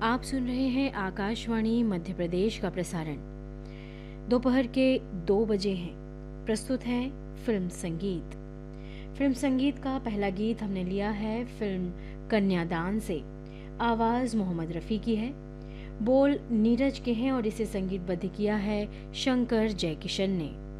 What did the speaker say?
आप सुन रहे हैं आकाशवाणी मध्य प्रदेश का प्रसारण। दोपहर के 2 बजे हैं। प्रस्तुत है फिल्म संगीत। फिल्म संगीत का पहला गीत हमने लिया है फिल्म कन्यादान से। आवाज़ मोहम्मद रफ़ी की है, बोल नीरज के हैं और इसे संगीतबद्ध किया है शंकर जयकिशन ने।